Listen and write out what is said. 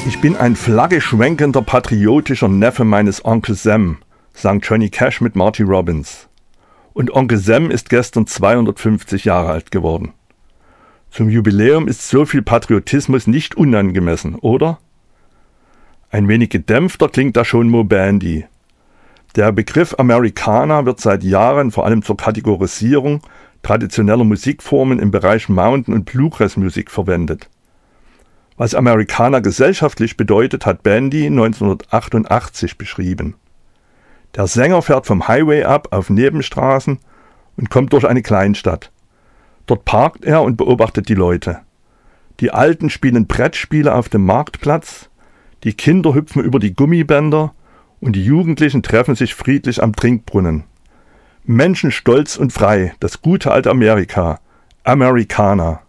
Ich bin ein flaggeschwenkender, patriotischer Neffe meines Onkel Sam, sang Johnny Cash mit Marty Robbins. Und Onkel Sam ist gestern 250 Jahre alt geworden. Zum Jubiläum ist so viel Patriotismus nicht unangemessen, oder? Ein wenig gedämpfter klingt da schon Moe Bandy. Der Begriff Americana wird seit Jahren vor allem zur Kategorisierung traditioneller Musikformen im Bereich Mountain- und Bluegrass-Musik verwendet. Was Americana gesellschaftlich bedeutet, hat Bandy 1988 beschrieben. Der Sänger fährt vom Highway ab auf Nebenstraßen und kommt durch eine Kleinstadt. Dort parkt er und beobachtet die Leute. Die Alten spielen Brettspiele auf dem Marktplatz, die Kinder hüpfen über die Gummibänder und die Jugendlichen treffen sich friedlich am Trinkbrunnen. Menschen stolz und frei, das gute alte Amerika, Americana.